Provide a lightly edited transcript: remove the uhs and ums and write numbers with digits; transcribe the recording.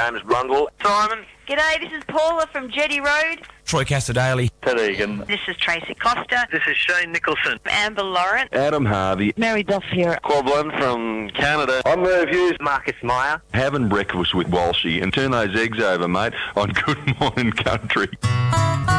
name's Brundle. Simon. G'day, this is Paula from Jetty Road. Troy Cassadaly. Ted Egan. This is Tracy Costa. This is Shane Nicholson. Amber Lawrence. Adam Harvey. Mary Duff here. Quablin from Canada. I'm Merv Hughes. Marcus Meyer. Having breakfast with Walshy and turn those eggs over, mate, on Good Morning Country.